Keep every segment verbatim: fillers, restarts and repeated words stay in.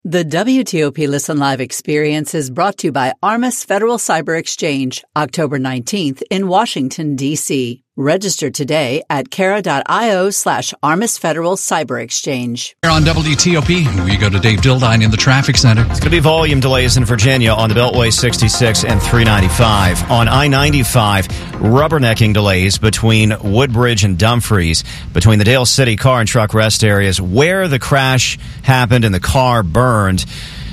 The W T O P Listen Live experience is brought to you by Armis Federal Cyber Exchange, October nineteenth in Washington, D C Register today at Kara.io slash Armis Federal Cyber Exchange. Here on W T O P, we go to Dave Dildine in the traffic center. It's going to be volume delays in Virginia on the Beltway sixty-six and three ninety-five. On I ninety-five, rubbernecking delays between Woodbridge and Dumfries, between the Dale City car and truck rest areas where the crash happened and the car burned.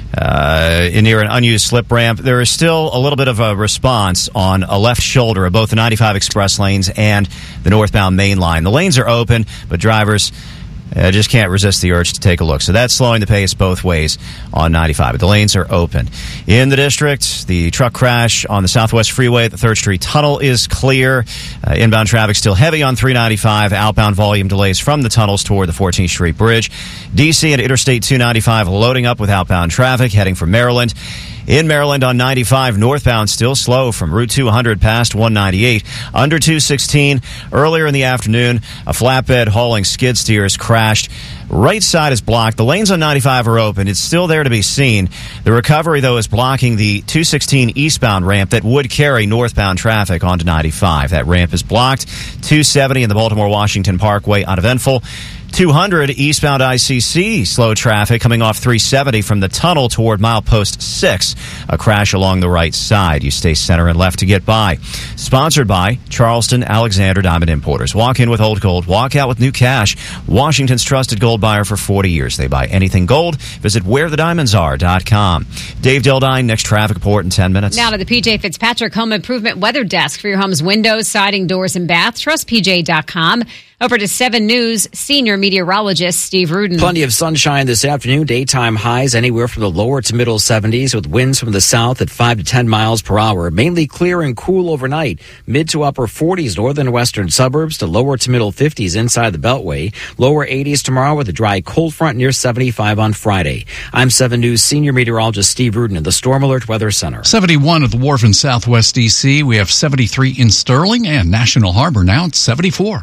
Uh, near an unused slip ramp, there is still a little bit of a response on a left shoulder of both the ninety-five express lanes and the northbound main line. The lanes are open, but drivers uh, just can't resist the urge to take a look. So that's slowing the pace both ways on ninety-five, but the lanes are open. In the district, the truck crash on the Southwest Freeway at the third Street Tunnel is clear. Uh, inbound traffic still heavy on three ninety-five. Outbound volume delays from the tunnels toward the fourteenth Street Bridge. D C and Interstate two ninety-five loading up with outbound traffic heading from Maryland. In Maryland on ninety-five, northbound still slow from Route two hundred past one ninety-eight. Under two sixteen, earlier in the afternoon, a flatbed hauling skid steers crashed. Right side is blocked. The lanes on ninety-five are open. It's still there to be seen. The recovery, though, is blocking the two sixteen eastbound ramp that would carry northbound traffic onto ninety-five. That ramp is blocked. two seventy in the Baltimore-Washington Parkway, uneventful. two hundred eastbound I C C, slow traffic coming off three seventy from the tunnel toward milepost six. A crash along the right side. You stay center and left to get by. Sponsored by Charleston Alexander Diamond Importers. Walk in with old gold, walk out with new cash. Washington's trusted gold buyer for forty years. They buy anything gold. Visit where the diamonds are dot com. Dave Dildine, next traffic report in ten minutes. Now to the P J Fitzpatrick Home Improvement Weather Desk for your home's windows, siding, doors, and bath. Trust P J dot com. Over to seven News senior meteorologist Steve Rudin. Plenty of sunshine this afternoon. Daytime highs anywhere from the lower to middle seventies with winds from the south at five to ten miles per hour. Mainly clear and cool overnight. Mid to upper forties northern western suburbs to lower to middle fifties inside the Beltway. Lower eighties tomorrow with a dry cold front near seventy-five on Friday. I'm seven News senior meteorologist Steve Rudin in the Storm Alert Weather Center. seventy-one at the Wharf in Southwest D C. We have seventy-three in Sterling and National Harbor now at seventy-four.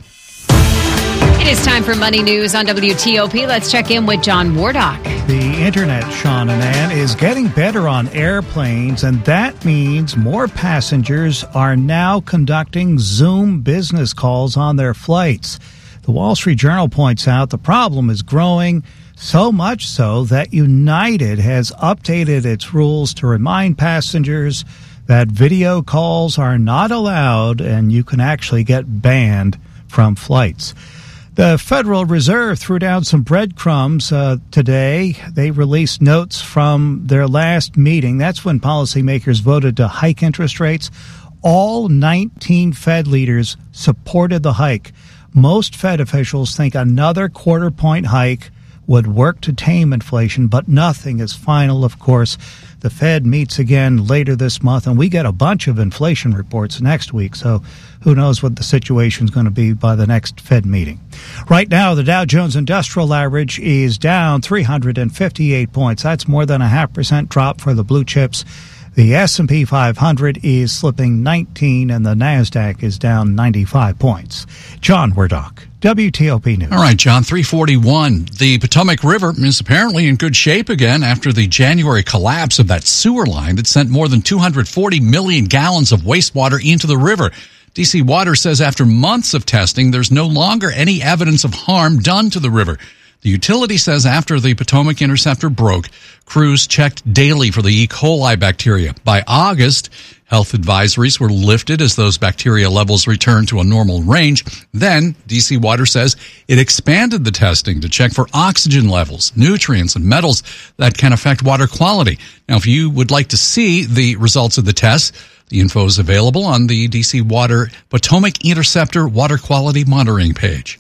It is time for Money News on W T O P. Let's check in with John Wardock. The internet, Sean and Ann, is getting better on airplanes, and that means more passengers are now conducting Zoom business calls on their flights. The Wall Street Journal points out the problem is growing, so much so that United has updated its rules to remind passengers that video calls are not allowed and you can actually get banned from flights. The Federal Reserve threw down some breadcrumbs uh, today. They released notes from their last meeting. That's when policymakers voted to hike interest rates. All nineteen Fed leaders supported the hike. Most Fed officials think another quarter point hike would work to tame inflation, but nothing is final, of course. The Fed meets again later this month, and we get a bunch of inflation reports next week, so who knows what the situation is going to be by the next Fed meeting. Right now, the Dow Jones Industrial Average is down three hundred fifty-eight points. That's more than a half percent drop for the blue chips. The S and P five hundred is slipping nineteen, and the NASDAQ is down ninety-five points. John Wardock, W T O P News. All right, John, three forty-one. The Potomac River is apparently in good shape again after the January collapse of that sewer line that sent more than two hundred forty million gallons of wastewater into the river. D C Water says after months of testing, there's no longer any evidence of harm done to the river. The utility says after the Potomac Interceptor broke, crews checked daily for the E. coli bacteria. By August, health advisories were lifted as those bacteria levels returned to a normal range. Then, D C Water says it expanded the testing to check for oxygen levels, nutrients, and metals that can affect water quality. Now, if you would like to see the results of the tests, the info is available on the D C Water Potomac Interceptor Water Quality Monitoring page.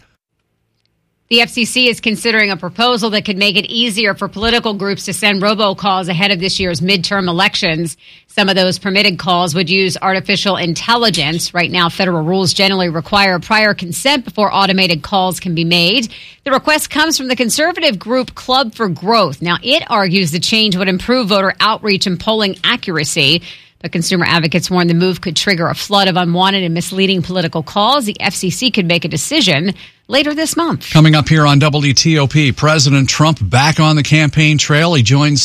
The F C C is considering a proposal that could make it easier for political groups to send robocalls ahead of this year's midterm elections. Some of those permitted calls would use artificial intelligence. Right now, federal rules generally require prior consent before automated calls can be made. The request comes from the conservative group Club for Growth. Now, it argues the change would improve voter outreach and polling accuracy. But consumer advocates warn the move could trigger a flood of unwanted and misleading political calls. The F C C could make a decision later this month. Coming up here on W T O P, President Trump back on the campaign trail. He joins